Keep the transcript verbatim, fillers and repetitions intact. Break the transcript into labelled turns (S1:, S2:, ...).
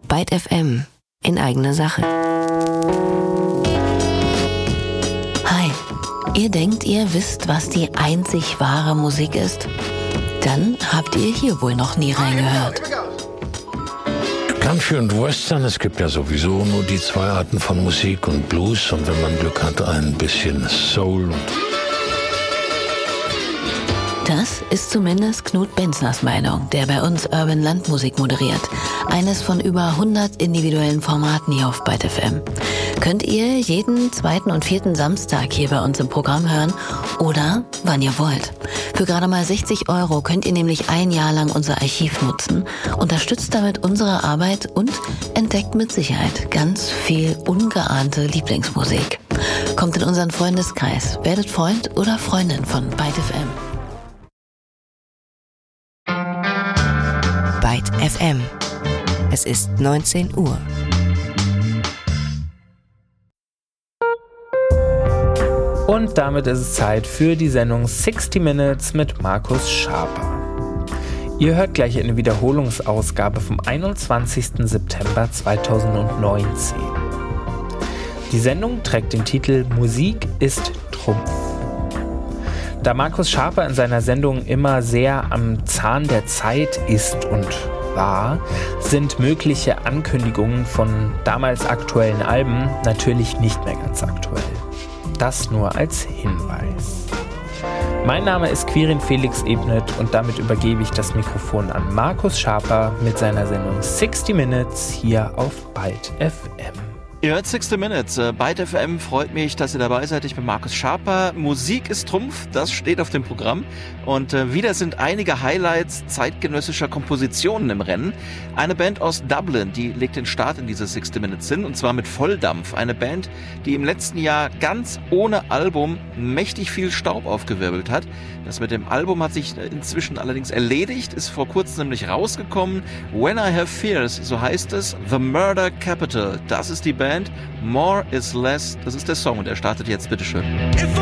S1: Byte F M in eigener Sache. Hi, ihr denkt, ihr wisst, was die einzig wahre Musik ist? Dann habt ihr hier wohl noch nie reingehört.
S2: Country und Western, es gibt ja sowieso nur die zwei Arten von Musik und Blues und wenn man Glück hat, ein bisschen Soul.
S1: Das ist zumindest Knut Benzlers Meinung, der bei uns Urban Landmusik moderiert. Eines von über hundert individuellen Formaten hier auf Byte F M. Könnt ihr jeden zweiten und vierten Samstag hier bei uns im Programm hören oder wann ihr wollt. Für gerade mal sechzig Euro könnt ihr nämlich ein Jahr lang unser Archiv nutzen, unterstützt damit unsere Arbeit und entdeckt mit Sicherheit ganz viel ungeahnte Lieblingsmusik. Kommt in unseren Freundeskreis, werdet Freund oder Freundin von Byte F M.
S3: Byte F M. Es ist neunzehn Uhr.
S4: Und damit ist es Zeit für die Sendung sixty Minutes mit Markus Schaper. Ihr hört gleich eine Wiederholungsausgabe vom einundzwanzigsten September zweitausendneunzehn. Die Sendung trägt den Titel Musik ist Trumpf. Da Markus Schaper in seiner Sendung immer sehr am Zahn der Zeit ist und war, sind mögliche Ankündigungen von damals aktuellen Alben natürlich nicht mehr ganz aktuell. Das nur als Hinweis. Mein Name ist Quirin Felix Ebnet und damit übergebe ich das Mikrofon an Markus Schaper mit seiner Sendung sixty Minutes hier auf Byte F M.
S5: Ihr hört sixty Minutes. Byte F M freut mich, dass ihr dabei seid. Ich bin Markus Schaper. Musik ist Trumpf, das steht auf dem Programm. Und äh, wieder sind einige Highlights zeitgenössischer Kompositionen im Rennen. Eine Band aus Dublin, die legt den Start in diese sixty Minutes hin, und zwar mit Volldampf. Eine Band, die im letzten Jahr ganz ohne Album mächtig viel Staub aufgewirbelt hat. Das mit dem Album hat sich inzwischen allerdings erledigt, ist vor kurzem nämlich rausgekommen. When I Have Fears, so heißt es. The Murder Capital, das ist die Band. More is Less, das ist der Song und er startet jetzt, bitteschön.
S6: If